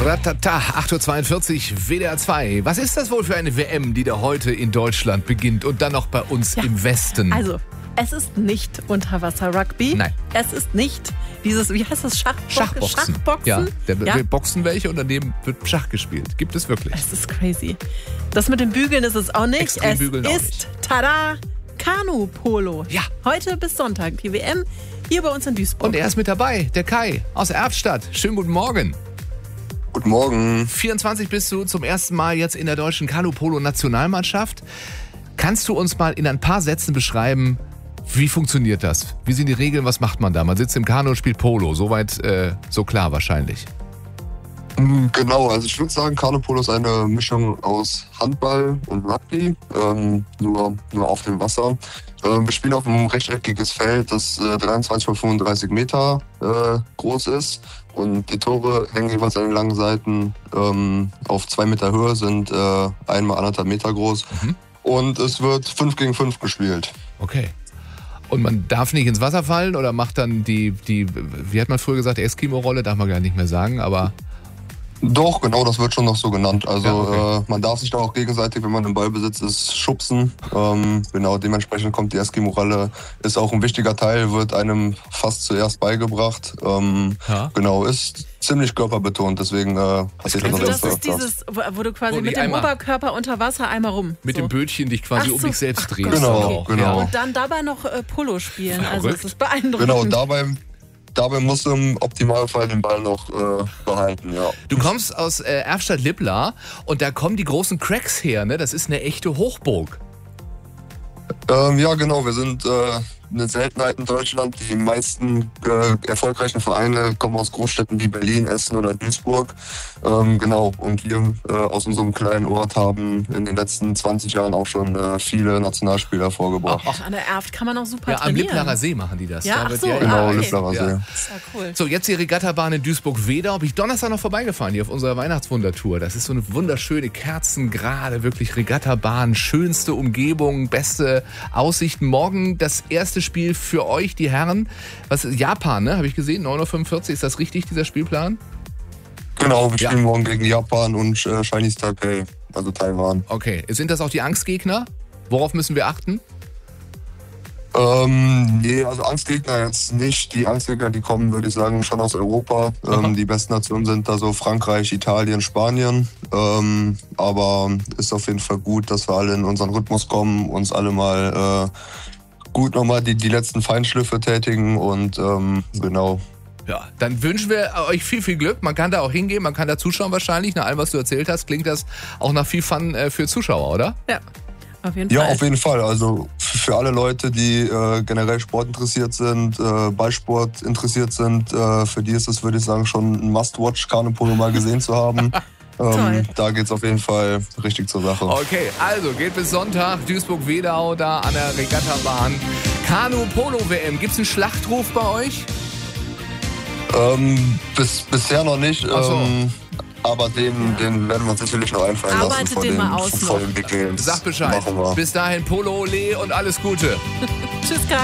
Ratata, 8.42 Uhr, WDR 2. Was ist das wohl für eine WM, die da heute in Deutschland beginnt und dann noch bei uns im Westen? Also, es ist nicht Unterwasser-Rugby. Nein. Es ist nicht dieses, wie heißt das, Schachboxen. Schachboxen? Ja, wir boxen welche und daneben wird Schach gespielt. Gibt es wirklich. Es ist crazy. Das mit den Bügeln ist es auch nicht. Extrem bügeln auch nicht. Tada, Kanu-Polo. Ja. Heute bis Sonntag, die WM hier bei uns in Duisburg. Und er ist mit dabei, der Kai aus Erftstadt. Schönen guten Morgen. Guten Morgen. 24 bist du zum ersten Mal jetzt in der deutschen Kanu-Polo-Nationalmannschaft. Kannst du uns mal in ein paar Sätzen beschreiben, wie funktioniert das? Wie sind die Regeln? Was macht man da? Man sitzt im Kanu und spielt Polo. Soweit so klar wahrscheinlich. Genau, also ich würde sagen, Kanu-Polo ist eine Mischung aus Handball und Rugby, nur auf dem Wasser. Wir spielen auf einem rechteckiges Feld, das 23 x 35 Meter groß ist. Und die Tore hängen jeweils an den langen Seiten auf 2 Meter Höhe, sind 1 x 1,5 Meter groß. Mhm. Und es wird 5 gegen 5 gespielt. Okay. Und man darf nicht ins Wasser fallen oder macht dann die wie hat man früher gesagt, Eskimo-Rolle, darf man gar nicht mehr sagen, aber... Doch, genau, das wird schon noch so genannt. Also ja, okay. Man darf sich da auch gegenseitig, wenn man im Ballbesitz ist, schubsen. Genau, dementsprechend kommt die Eskimo-Rolle, ist auch ein wichtiger Teil, wird einem fast zuerst beigebracht. Genau, ist ziemlich körperbetont, deswegen passiert also das das ist dieses, wo du quasi mit dem einmal, Oberkörper unter Wasser einmal rum. Mit so. dem Bötchen dich quasi um dich selbst drehst. Genau, genau. Ja. Und dann dabei noch Polo spielen, Verrückt. also es ist beeindruckend. Genau, dabei musst du im Optimalfall den Ball noch behalten, ja. Du kommst aus Erftstadt-Lippla und da kommen die großen Cracks her, ne? Das ist eine echte Hochburg. Ja, genau. Wir sind eine Seltenheit in Deutschland. Die meisten erfolgreichen Vereine kommen aus Großstädten wie Berlin, Essen oder Duisburg. Genau. Und wir aus unserem kleinen Ort haben in den letzten 20 Jahren auch schon viele Nationalspieler vorgebracht. An der Erft kann man auch super Ja, am trainieren. Lipplerer See machen die das. Ja, Da ach wird so, Genau, okay. Lipplerer See. Ja. Das ist ja cool. So, jetzt die Regattabahn in Duisburg-Wedau. Bin ich Donnerstag noch vorbeigefahren hier auf unserer Weihnachtswundertour. Das ist so eine wunderschöne kerzengerade, wirklich Regattabahn, schönste Umgebung, beste Aussichten. Morgen das erste Spiel für euch, die Herren. Was ist Japan, ne? Habe ich gesehen, 9.45 Uhr. Ist das richtig, dieser Spielplan? Genau, wir spielen morgen gegen Japan und Chinese Taipei, also Taiwan. Okay. Sind das auch die Angstgegner? Worauf müssen wir achten? Nee, also Angstgegner jetzt nicht. Die Angstgegner, die kommen, würde ich sagen, schon aus Europa. Die besten Nationen sind da so Frankreich, Italien, Spanien. Aber ist auf jeden Fall gut, dass wir alle in unseren Rhythmus kommen, uns alle mal gut nochmal die letzten Feinschliffe tätigen und genau. Ja, dann wünschen wir euch viel, viel Glück. Man kann da auch hingehen, man kann da zuschauen wahrscheinlich. Nach allem, was du erzählt hast, klingt das auch nach viel Fun für Zuschauer, oder? Ja, auf jeden Ja, Fall. auf jeden Fall. Also für alle Leute, die generell Sport interessiert sind, Ballsport interessiert sind, für die ist es, würde ich sagen, schon ein Must-Watch, Kanu-Polo mal gesehen zu haben. Da geht's auf jeden Fall richtig zur Sache. Okay, also geht bis Sonntag, Duisburg-Wedau, da an der Regattabahn. Kanu-Polo-WM, gibt's einen Schlachtruf bei euch? Bisher noch nicht. Ach so. Aber den werden wir uns sicherlich noch einfallen lassen Arbeitet vor den den mal aus vollen Big Games. Sag Bescheid. Machen wir. Bis dahin Polo, Ole und alles Gute. Tschüss, Kai.